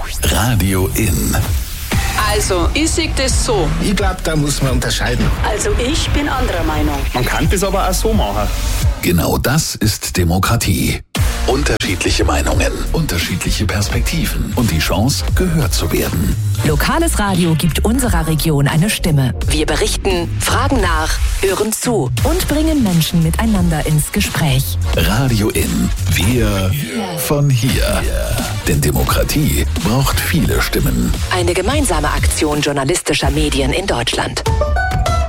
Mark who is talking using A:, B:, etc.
A: Radio In.
B: Also, ich sehe das so.
C: Ich glaube, da muss man unterscheiden.
D: Also ich bin anderer Meinung.
E: Man kann das aber auch so machen.
A: Genau das ist Demokratie. Unterschiedliche Meinungen, unterschiedliche Perspektiven und die Chance, gehört zu werden.
F: Lokales Radio gibt unserer Region eine Stimme. Wir berichten, fragen nach, hören zu und bringen Menschen miteinander ins Gespräch.
A: Radio In. Wir von hier. Denn Demokratie braucht viele Stimmen.
F: Eine gemeinsame Aktion journalistischer Medien in Deutschland.